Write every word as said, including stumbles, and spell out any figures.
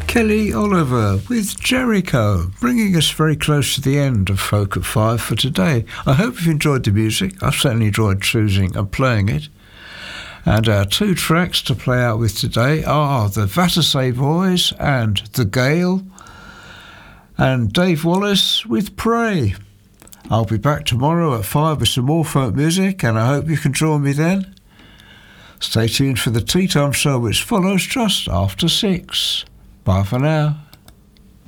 Kelly Oliver with Jericho, bringing us very close to the end of Folk at Five for today. I hope you've enjoyed the music. I've certainly enjoyed choosing and playing it. And our two tracks to play out with today are the Vattersay Boys and The Gale, and Dave Wallace with Pray. I'll be back tomorrow at five with some more folk music, and I hope you can join me then. Stay tuned for the Tea Time Show, which follows just after six. Bye for now.